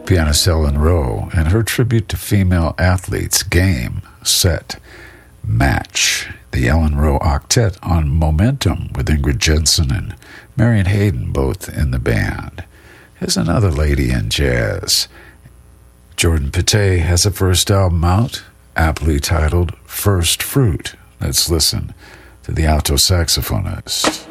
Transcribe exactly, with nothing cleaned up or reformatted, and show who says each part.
Speaker 1: pianist Ellen Rowe, and her tribute to female athletes, Game, Set, Match. The Ellen Rowe Octet on Momentum with Ingrid Jensen and Marion Hayden both in the band. Here's another lady in jazz. Jordan Pitte has a first album out, aptly titled First Fruit. Let's listen to the alto saxophonist.